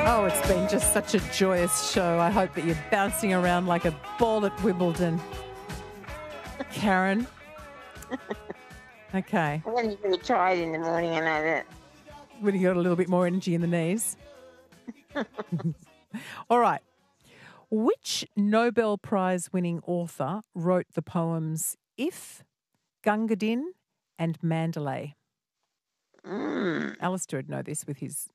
Oh, it's been just such a joyous show. I hope that you're bouncing around like a ball at Wimbledon. Karen? Okay. I'm going to be really tired in the morning, I know that. When you got a little bit more energy in the knees. All right. Which Nobel Prize winning author wrote the poems If, Gunga Din and Mandalay? Alistair would know this with his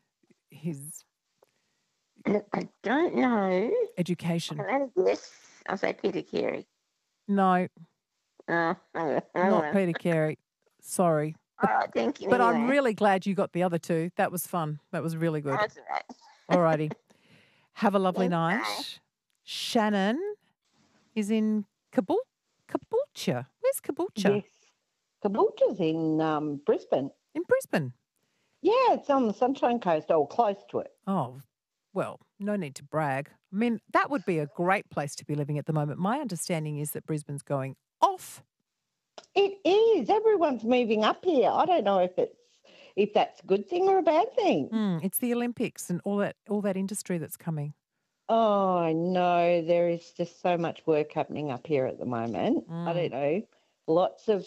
Look, I don't know. education. I'll have a guess. I'll say Peter Carey. No, Oh, okay. not Peter Carey. Sorry. All right, thank you. But I'm anyway. really glad you got the other two. That was fun. That was really good. That's all right. All righty. Have a lovely Thanks, night. bye. Shannon is in Caboolture. Where's Caboolture? Yes. Caboolture's in Brisbane. In Brisbane. Yeah, it's on the Sunshine Coast, or close to it. Oh, well, no need to brag. I mean, that would be a great place to be living at the moment. My understanding is that Brisbane's going off. It is. Everyone's moving up here. I don't know if that's a good thing or a bad thing. It's the Olympics and all that industry that's coming. Oh, I know. There is just so much work happening up here at the moment. I don't know. Lots of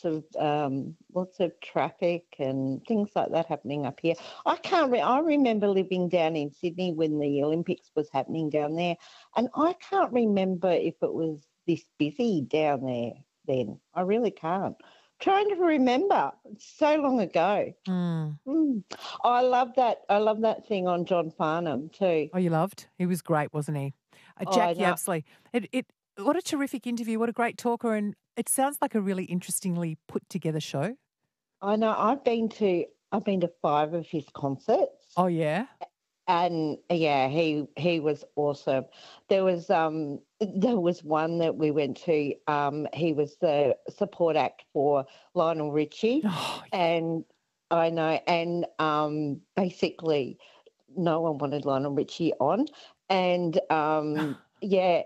traffic and things like that happening up here. I remember living down in Sydney when the Olympics was happening down there, and I can't remember if it was this busy down there then. I really can't. Trying to remember. It's so long ago. I love that. I love that thing on John Farnham too. Oh, you loved? He was great, wasn't he? I Jackie know. Apsley. What a terrific interview. What a great talker. And it sounds like a really interestingly put together show. I know. I've been to 5 of his concerts. Oh, yeah? And yeah, he was awesome. There was one that we went to. He was the support act for Lionel Richie, and I know. And basically, no one wanted Lionel Richie on, and yeah,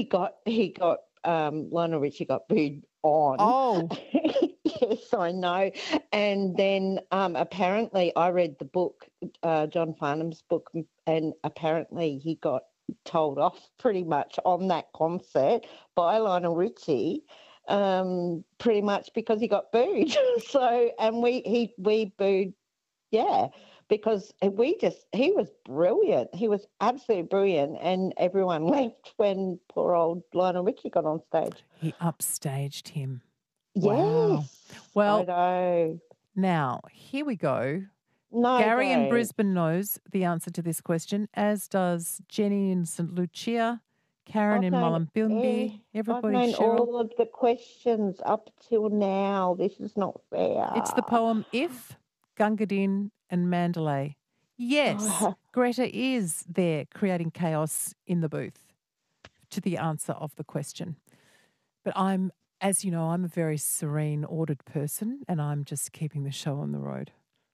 Lionel Richie got booed on. Oh. Yes, I know. And then apparently I read the book, John Farnham's book, and apparently he got told off pretty much on that concert by Lionel Richie, pretty much because he got booed. So, and we booed, yeah, because he was brilliant. He was absolutely brilliant, and everyone left when poor old Lionel Richie got on stage. He upstaged him. Wow. Yes. Well, I know. Now, here we go. No, Gary in don't. Brisbane knows the answer to this question, as does Jenny in St. Lucia, Karen in Mullumbimby, everybody, I've known Cheryl. all of the questions up till now. This is not fair. It's the poem If, Gunga Din and Mandalay. Yes, Greta is there creating chaos in the booth to the answer of the question. But as you know, I'm a very serene, ordered person, and I'm just keeping the show on the road.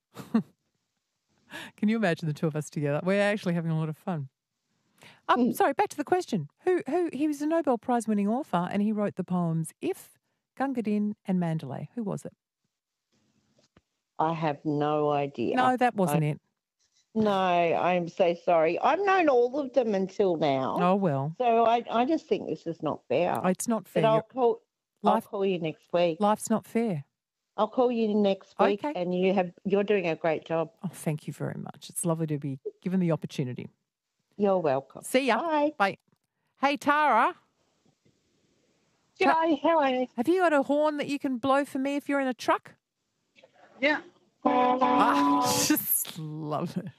Can you imagine the two of us together? We're actually having a lot of fun. Sorry, back to the question. Who? He was a Nobel Prize winning author, and he wrote the poems If, Gunga Din and Mandalay. Who was it? I have no idea. No, that wasn't it. No, I'm so sorry. I've known all of them until now. Oh, well. So I just think this is not fair. It's not fair. But I'll call you next week. Life's not fair. I'll call you next week, Okay. and you're doing a great job. Oh, thank you very much. It's lovely to be given the opportunity. You're welcome. See ya. Bye. Bye. Hey, Tara. G'day, how are you? Have you got a horn that you can blow for me if you're in a truck? Yeah. I just love it.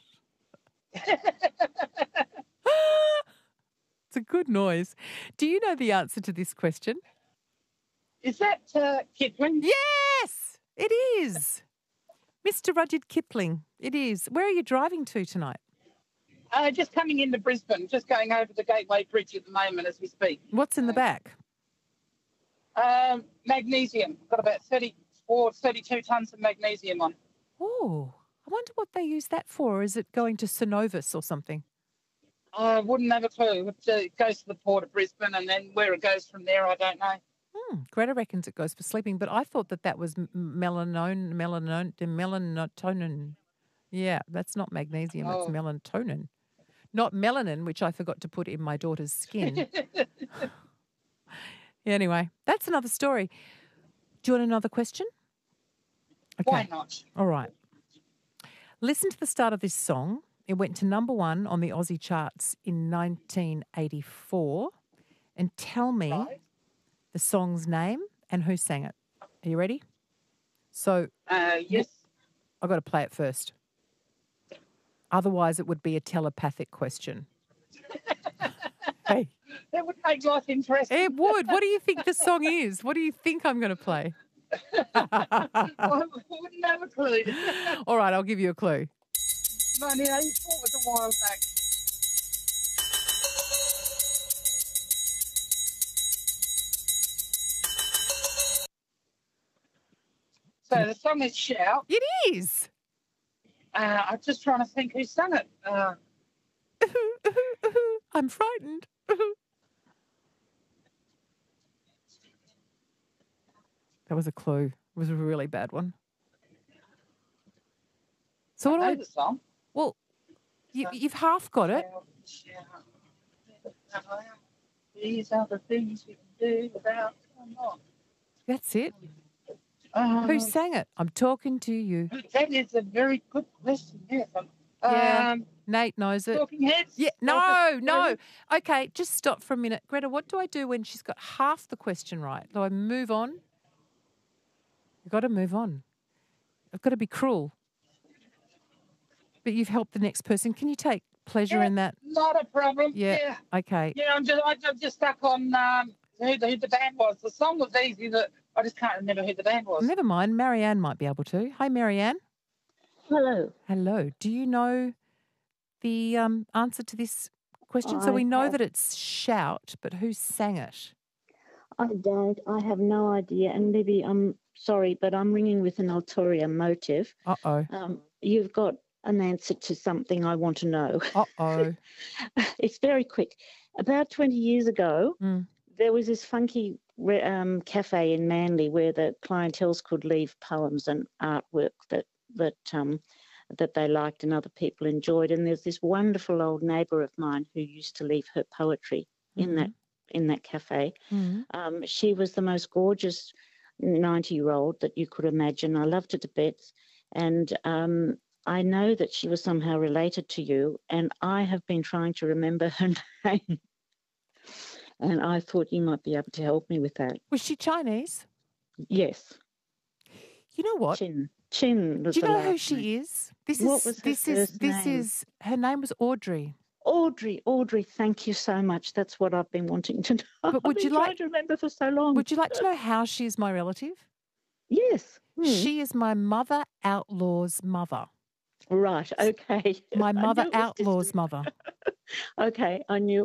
It's a good noise. Do you know the answer to this question? Is that Kipling? Yes, it is. Mr. Rudyard Kipling. It is. Where are you driving to tonight? Just coming into Brisbane, just going over the Gateway Bridge at the moment as we speak. What's in the back? Magnesium. Got about 34, 32 tonnes of magnesium on. Oh, I wonder what they use that for. Is it going to Synovus or something? I wouldn't have a clue. It goes to the port of Brisbane, and then where it goes from there, I don't know. Greta reckons it goes for sleeping, but I thought that was melatonin. Yeah, that's not magnesium, it's melatonin. not melanin, which I forgot to put in my daughter's skin. Anyway, that's another story. Do you want another question? Okay. Why not? All right. Listen to the start of this song. It went to number 1 on the Aussie charts in 1984. And tell me Right. the song's name and who sang it. Are you ready? So Yes. I've got to play it first. Otherwise, it would be a telepathic question. Hey, That would make life interesting. it would. What do you think the song is? What do you think I'm going to play? I wouldn't have a clue. All right, I'll give you a clue. 1984 was a while back. So the song is Shout. It is. I'm just trying to think who sung it. I'm frightened. That was a clue. It was a really bad one. So what I do know I... the song. Well, you've half got it. Shout. These are the things we can do without. That's it. Who sang it? I'm talking to you. That is a very good question. Yes. Yeah. Nate knows it. Talking Heads. Yeah, no. Okay, just stop for a minute. Greta, what do I do when she's got half the question right? Do I move on? You've got to move on. I've got to be cruel. But you've helped the next person. Can you take pleasure in that? Not a problem. Yeah. Okay. Yeah, I'm just stuck on who the band was. The song was easy, but I just can't remember who the band was. Never mind. Marianne might be able to. Hi, Marianne. Hello. Hello. Do you know the answer to this question? So I we know have- that it's Shout, but who sang it? I don't. I have no idea. And Libby, I'm sorry, but I'm ringing with an ulterior motive. Uh-oh. You've got an answer to something I want to know. Uh-oh. It's very quick. About 20 years ago, Mm. there was this funky cafe in Manly where the clientels could leave poems and artwork that they liked and other people enjoyed. And there's this wonderful old neighbour of mine who used to leave her poetry in that cafe. Mm. She was the most gorgeous 90-year-old that you could imagine. I loved her to bits. And I know that she was somehow related to you, and I have been trying to remember her name. And I thought you might be able to help me with that. Was she Chinese? Yes. You know what? Chin was Do you the know who last she name. is? This What is was her this is first this name? is her name was Audrey. Audrey, thank you so much. That's what I've been wanting to know. But would I've you been like- trying to remember for so long? Would you like to know how she is my relative? Yes. She is my mother outlaw's mother. Right, okay. My I mother knew it was outlaw's distant. mother. Okay, I knew